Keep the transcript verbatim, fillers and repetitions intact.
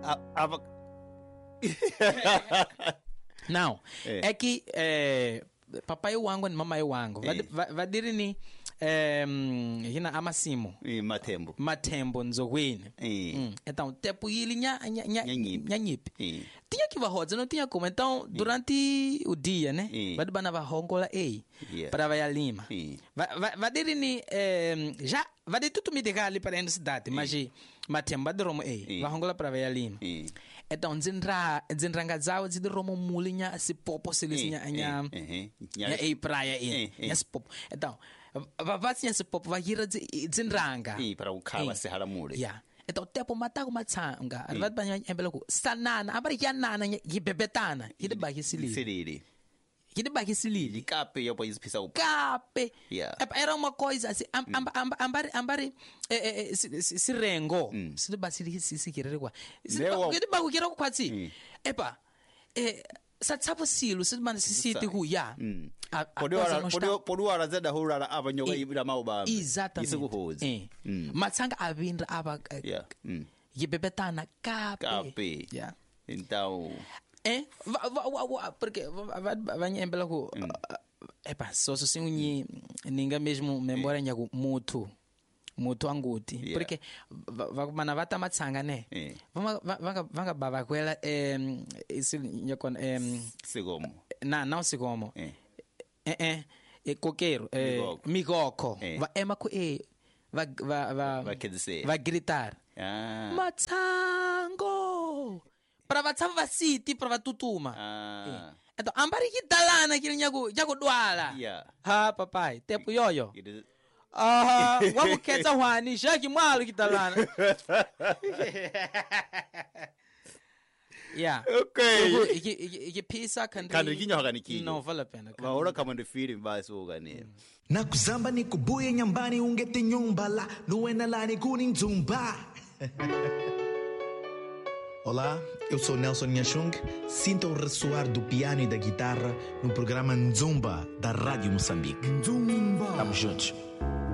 a, a... Não, é, é que é, papai wangu e mamãe wangu é. vai vai dir ni é, hina amasimo e matembo matembo nzogwini é. Então tempo ele nha nha nha nha nhip é. Tinha que varroza, não tinha como. Então durante é. o dia, né, é. vai banava rongola ei yeah. para vai a Lima é. vai vai vai dir ni é, já vai de tudo me diga ali para a cidade, é. mas matembo vai de romo ei é. vai rongola para vai a Lima é. Então zinra zinranga zao de romo mulinha se popo se lisinha anya nya ei praia ei esse popo. Então vai tinha esse popo vai gira zinranga e para o cara se haramure yeah. Então tempo matar uma tsanga vai banha embeloko sanana abari ya nana yi bebetana yi de bagi sili sili yi de bagi sili de cape eu pois pisar o cape yeah. Era uma coisa assim am, am, am, ambari ambari eh, eh, si, si, si rengo mm. si de basili si si kirere kwa si de bagu kira kwa si mm. Epa eh sa tsapo silo si man si siti ku ya pode hora pode pode hora zeda hora abanyoga ibira mauba exatamente eh mm. Matsanga avinda aba yeah mm. Yibebetana cape cape yeah. Então eh va, va, va, va, porque vai vai embela ku mm. Epa so so sinunyi ninga mesmo memória nyaku mutu mutu anguti yeah. Porque mana vata matsanga ne yeah. Vanga vanga vanga baba kwela eh isi nyakon eh sigomo na não sigomo eh eh eh e coqueiro eh migoko eh. Va ema ku eh va va va va quer dizer va gritar ah matsango para vatsava vasiti para vatutuma ah eh. Então ambari kitalana kile nyaku nyaku dwala yeah. Ha papai tempo yoyo ah vamos querer wani já que malo kitalana yeah okay iki iki pisa kandi kandi kinyoka nikini não vale a pena vaora kama ndo fili basi ugane na kuzamba ni kubuye nyambani ungete nyumba la nuena lá ni kuni zumba. Olá, eu sou Nelson Nhachung. Sinta o ressoar do piano e da guitarra no programa Nzumba da Rádio Moçambique. Nzumba. Estamos juntos.